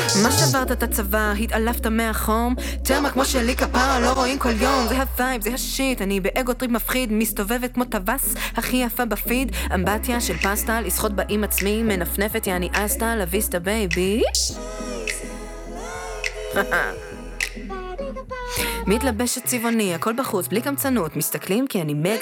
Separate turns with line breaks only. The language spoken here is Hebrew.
מה שברת את הצבא, התעלפת מהחום תרמה כמו שלי כפרה, לא רואים כל יום זה הווייב, זה השיט, אני באגו טריפ מפחיד מסתובבת כמו טווס, הכי יפה בפיד אמבטיה של פסטה, לשחות בה עם עצמי מנפנפת יעני אסטה, לוויסטה בייבי מתלבשת צבעוני, הכל בחוץ, בלי קמצנות מסתכלים כי אני מגה